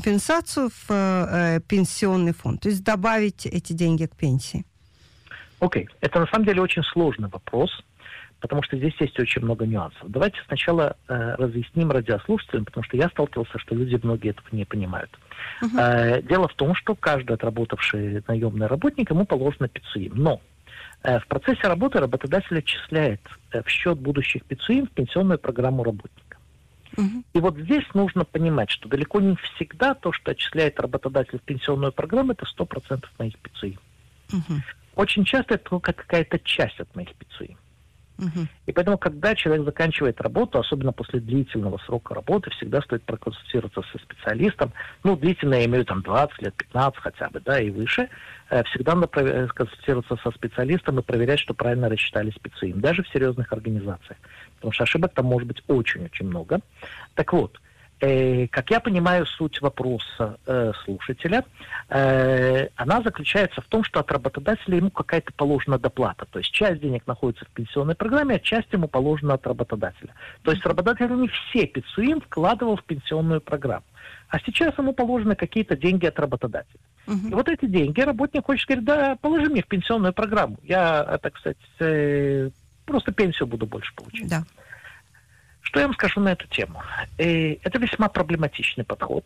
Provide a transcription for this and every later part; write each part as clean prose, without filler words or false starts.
компенсацию в пенсионный фонд, то есть добавить эти деньги к пенсии? Окей. Это на самом деле очень сложный вопрос, потому что здесь есть очень много нюансов. Давайте сначала разъясним радиослушателям, потому что я сталкивался, что люди многие этого не понимают. Дело в том, что каждый отработавший наемный работник, ему положено пицуим. Но в процессе работы работодатель отчисляет в счет будущих пицуим в пенсионную программу работника. И вот здесь нужно понимать, что далеко не всегда то, что отчисляет работодатель в пенсионную программу, это 100% моих пицуим. Очень часто это только какая-то часть от моих пицуим. И поэтому, когда человек заканчивает работу, особенно после длительного срока работы, всегда стоит проконсультироваться со специалистом. Ну, длительно я имею там 20 лет, 15 хотя бы, да, и выше. Всегда надо консультироваться со специалистом и проверять, что правильно рассчитали специалисты, даже в серьезных организациях. Потому что ошибок там может быть очень-очень много. Так вот, как я понимаю суть вопроса слушателя, она заключается в том, что от работодателя ему какая-то положена доплата. То есть часть денег находится в пенсионной программе, а часть ему положена от работодателя. То есть работодатель не все пицуим вкладывал в пенсионную программу. А сейчас ему положены какие-то деньги от работодателя. И вот эти деньги работник хочет говорить, да, положи мне в пенсионную программу. Я, так сказать, просто пенсию буду больше получать. Да. Что я вам скажу на эту тему? Это весьма проблематичный подход.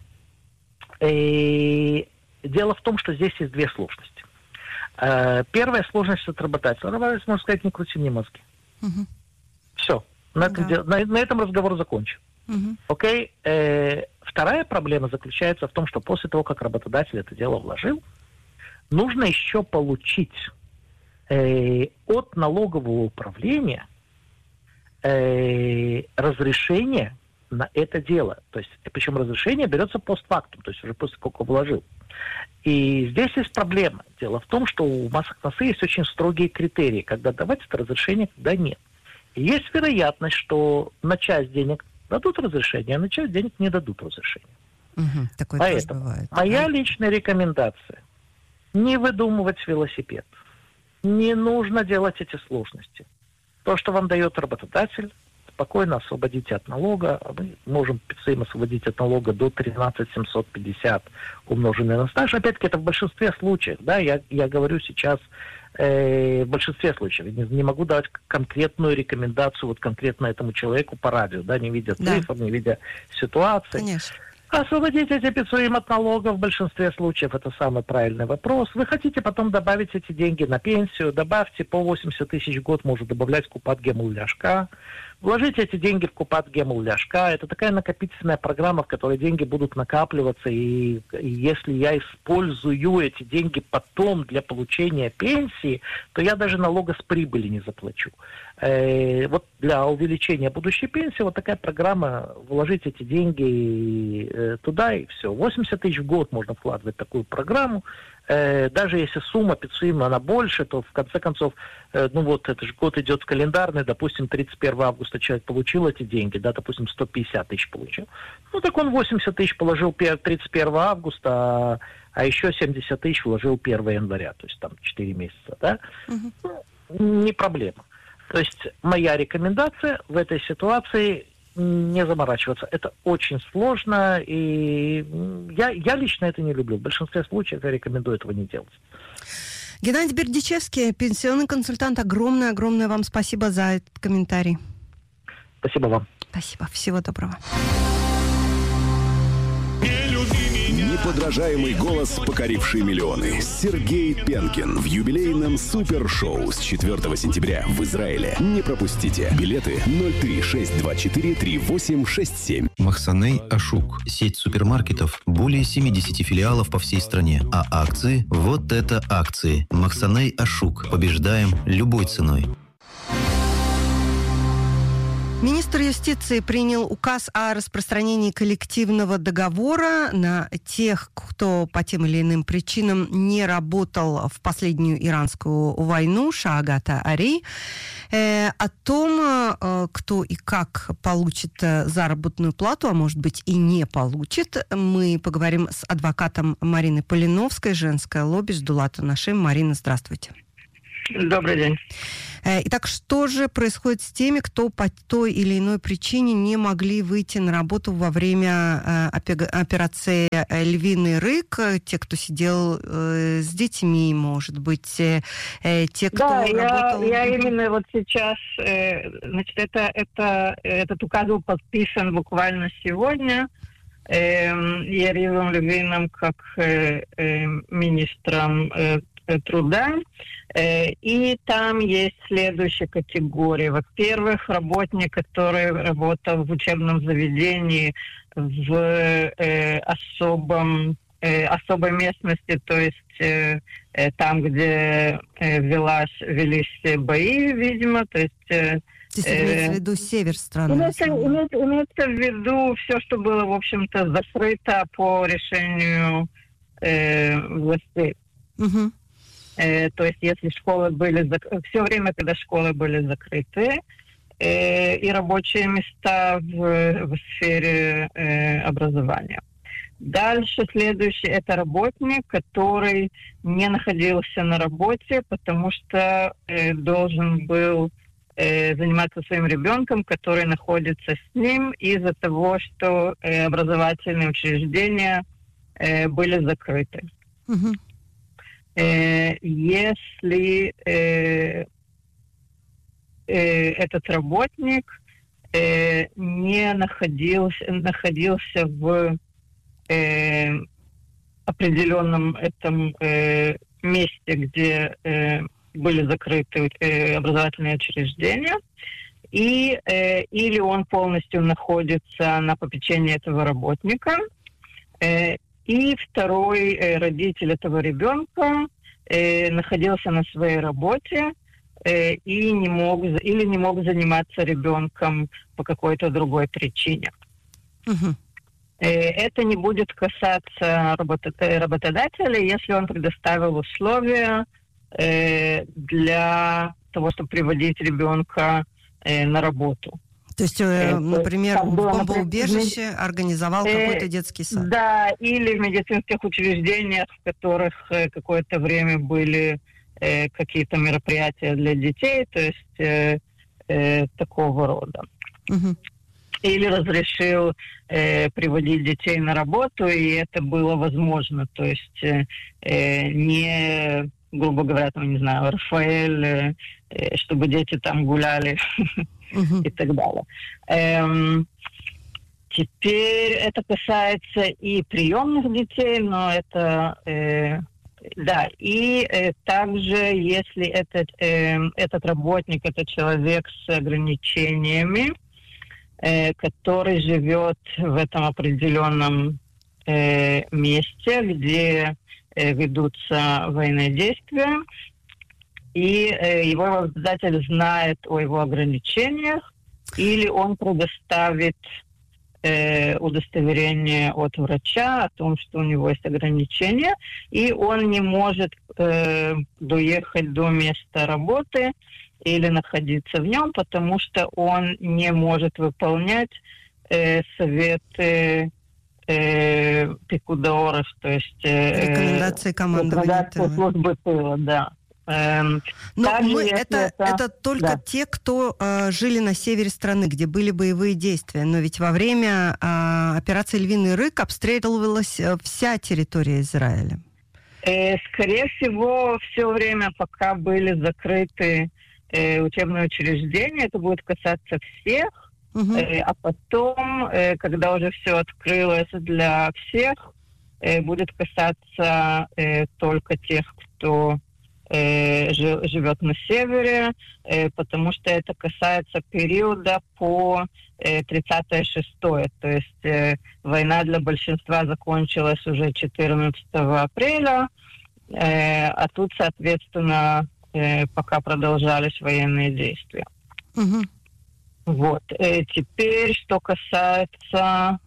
Дело в том, что здесь есть две сложности. Первая сложность от работодателя. Работодатель может сказать, не крути мне мозги. Все. На этом разговор закончен. Окей? Вторая проблема заключается в том, что после того, как работодатель это дело вложил, нужно еще получить от налогового управления разрешение на это дело. То есть, причем разрешение берется постфактум, то есть уже после сколько вложил. И здесь есть проблема. Дело в том, что у Масахнасы есть очень строгие критерии, когда давать это разрешение, когда нет. И есть вероятность, что на часть денег дадут разрешение, а на часть денег не дадут разрешение. Такое Поэтому тоже бывает. моя личная рекомендация: не выдумывать велосипед. Не нужно делать эти сложности. То, что вам дает работодатель, спокойно освободите от налога. Мы можем им освободить от налога до 13 750 умноженное на стаж. Опять-таки, это в большинстве случаев. Да, я говорю сейчас в большинстве случаев. Я не могу давать конкретную рекомендацию вот конкретно этому человеку по радио, да, не видя цифр, не видя ситуации. Конечно. Освободить эти пицуим от налога в большинстве случаев — это самый правильный вопрос. Вы хотите потом добавить эти деньги на пенсию, добавьте по 80 тысяч в год, можно добавлять в Купат Гемул Ляшка. Вложите эти деньги в Купат Гемул Ляшка. Это такая накопительная программа, в которой деньги будут накапливаться, и если я использую эти деньги потом для получения пенсии, то я даже налога с прибыли не заплачу. Вот для увеличения будущей пенсии вот такая программа, вложить эти деньги туда, и все. 80 тысяч в год можно вкладывать в такую программу. Даже если сумма пицуим, она больше, то в конце концов, ну вот этот же год идет календарный, допустим, 31 августа человек получил эти деньги, да, допустим, 150 тысяч получил. Ну так он 80 тысяч положил 31 августа, а еще 70 тысяч вложил 1 января, то есть там 4 месяца, да. Ну, не проблема. То есть моя рекомендация в этой ситуации — не заморачиваться. Это очень сложно, и я лично это не люблю. В большинстве случаев я рекомендую этого не делать. Геннадий Бердичевский, пенсионный консультант, огромное вам спасибо за этот комментарий. Спасибо вам. Спасибо. Всего доброго. Неподражаемый голос, покоривший миллионы. Сергей Пенкин в юбилейном супершоу с 4 сентября в Израиле. Не пропустите. Билеты 036243867. Махсаней Ашук. Сеть супермаркетов. Более 70 филиалов по всей стране. А акции? Вот это акции. Махсаней Ашук. Побеждаем любой ценой. Министр юстиции принял указ о распространении коллективного договора на тех, кто по тем или иным причинам не работал в последнюю иранскую войну, Шаагата Ари. О том, кто и как получит заработную плату, а может быть и не получит, мы поговорим с адвокатом Мариной Полиновской, женское лобби Ждулата Нашим. Марина, здравствуйте. Добрый день. Итак, что же происходит с теми, кто по той или иной причине не могли выйти на работу во время операции «Львиный рык», те, кто сидел с детьми, может быть, те, кто работал... Я именно вот сейчас, значит, этот указ был подписан буквально сегодня Ярилом Левиным как министром труда. И там есть следующие категории. Во-первых, работник, который работал в учебном заведении в особой местности, то есть там, где велись бои, видимо, то есть... Здесь имеется в виду север страны. Имеется в виду все, что было, в общем-то, закрыто по решению властей. Угу. То есть, если школы были все время, когда школы были закрыты, и рабочие места в сфере образования. Дальше следующий – это работник, который не находился на работе, потому что должен был заниматься своим ребенком, который находится с ним, из-за того, что образовательные учреждения были закрыты. Угу. Если этот работник не находился в определенном этом месте, где были закрыты образовательные учреждения, или он полностью находится на попечении этого работника, и второй родитель этого ребенка находился на своей работе и не мог заниматься ребенком по какой-то другой причине. Угу. Это не будет касаться работодателя, если он предоставил условия для того, чтобы приводить ребенка на работу. То есть, например, в бомбоубежище организовал какой-то детский сад. Да, или в медицинских учреждениях, в которых какое-то время были какие-то мероприятия для детей, то есть такого рода. Угу. Или разрешил приводить детей на работу, и это было возможно. То есть не, грубо говоря, там, не знаю, Рафаэль, чтобы дети там гуляли и так далее. Теперь это касается и приемных детей, но это... Да, и также, если этот работник, это человек с ограничениями, который живет в этом определенном месте, где ведутся военные действия, и его работодатель знает о его ограничениях, или он предоставит удостоверение от врача о том, что у него есть ограничения, и он не может доехать до места работы или находиться в нем, потому что он не может выполнять советы Пикуда-Оров, то есть рекомендации командования службы тыла, да. Но это только те, кто жили на севере страны, где были боевые действия. Но ведь во время операции «Львиный рык» обстреливалась вся территория Израиля. Скорее всего, все время, пока были закрыты учебные учреждения, это будет касаться всех. А потом, когда уже все открылось для всех, будет касаться только тех, кто живет на севере, потому что это касается периода по 36-е. То есть война для большинства закончилась уже 14 апреля, а тут, соответственно, пока продолжались военные действия. Угу. Вот. Теперь, что касается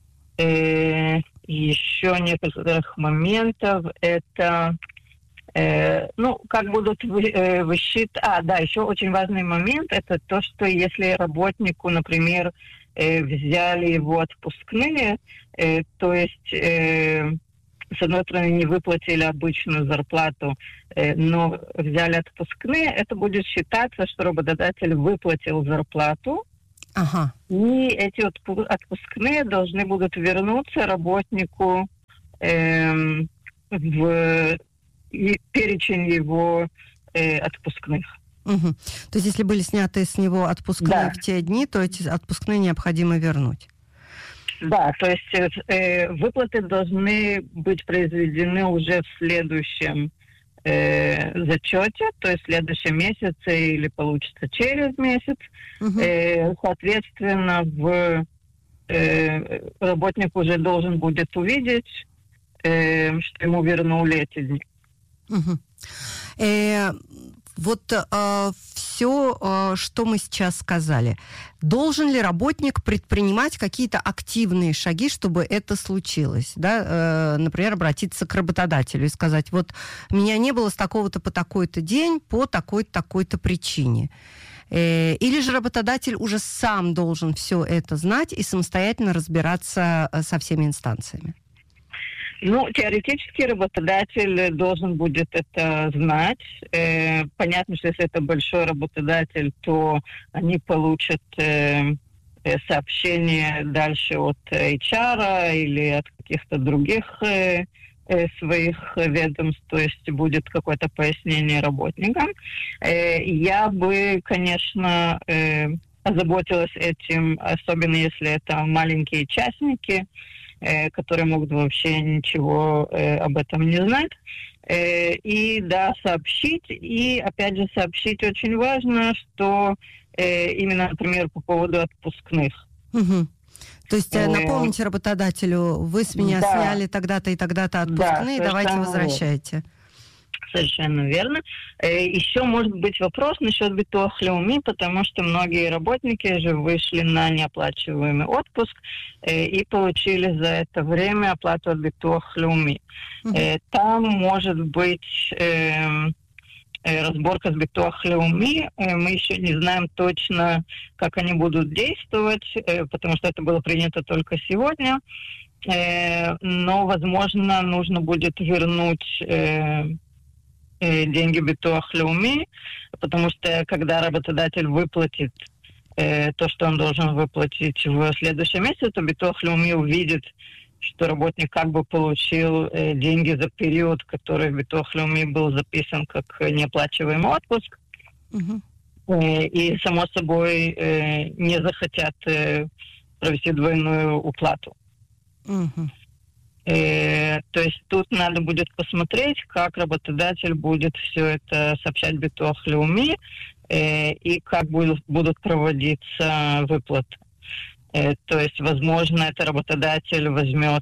еще некоторых моментов, это как будут высчитывать... Да, еще очень важный момент, это то, что если работнику, например, взяли его отпускные, то есть с одной стороны, не выплатили обычную зарплату, но взяли отпускные, это будет считаться, что работодатель выплатил зарплату, Ага. и эти отпускные должны будут вернуться работнику в перечень его отпускных. Угу. То есть, если были сняты с него отпускные Да. в те дни, то эти отпускные необходимо вернуть. Да, то есть выплаты должны быть произведены уже в следующем зачете, то есть в следующем месяце или получится через месяц. Угу. Соответственно, работник уже должен будет увидеть, что ему вернули эти дни. Угу. Вот все, что мы сейчас сказали. Должен ли работник предпринимать какие-то активные шаги, чтобы это случилось? Да? Например, обратиться к работодателю и сказать, вот меня не было с такого-то по такой-то день по такой-то, такой-то причине. Или же работодатель уже сам должен все это знать и самостоятельно разбираться со всеми инстанциями? Ну, теоретически работодатель должен будет это знать. Понятно, что если это большой работодатель, то они получат сообщение дальше от HR или от каких-то других своих ведомств, то есть будет какое-то пояснение работникам. Я бы, конечно, озаботилась этим, особенно если это маленькие частники, которые могут вообще ничего об этом не знать. И да, сообщить. И опять же сообщить очень важно, что именно, например, по поводу отпускных. Угу. То есть напомните работодателю, вы с меня сняли тогда-то и тогда-то отпускные, давайте возвращайте. Совершенно верно. Еще может быть вопрос насчет Битуах Леуми, потому что многие работники же вышли на неоплачиваемый отпуск и получили за это время оплату от Битуах Леуми. Там может быть разборка с Битуах Леуми. Мы еще не знаем точно, как они будут действовать, потому что это было принято только сегодня. Но, возможно, нужно будет вернуть деньги Битуах Леуми, потому что когда работодатель выплатит то, что он должен выплатить в следующем месяце, то Битуах Леуми увидит, что работник как бы получил деньги за период, который в Битуах Леуми был записан как неоплачиваемый отпуск. И, само собой, не захотят провести двойную уплату. То есть тут надо будет посмотреть, как работодатель будет все это сообщать Битуах Леуми и как будут проводиться выплаты. То есть, возможно, это работодатель возьмет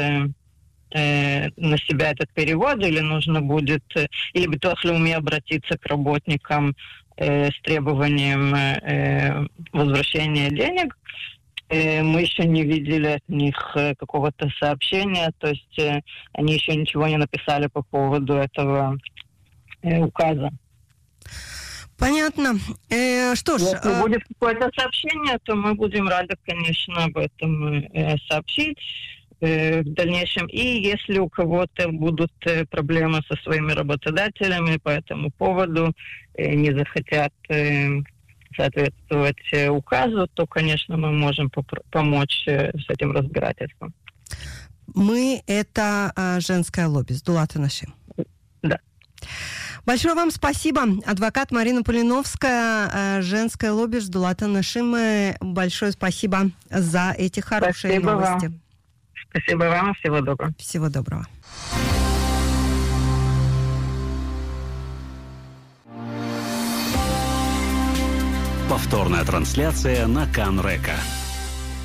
на себя этот перевод, или нужно будет, или Битуах Леуми обратиться к работникам с требованием возвращения денег. Мы еще не видели от них какого-то сообщения, то есть они еще ничего не написали по поводу этого указа. Понятно. Что ж... Если будет какое-то сообщение, то мы будем рады, конечно, об этом сообщить в дальнейшем. И если у кого-то будут проблемы со своими работодателями по этому поводу, не захотят соответствовать указу, то, конечно, мы можем помочь с этим разбирательством. Мы — это женское лобби с Дулата Нашим. Да. Большое вам спасибо. Адвокат Марина Полиновская, женское лобби с Дулата Нашим. Большое спасибо за эти хорошие новости. Вам. Спасибо вам. Всего доброго. Всего доброго. Повторная трансляция на Кан-Река.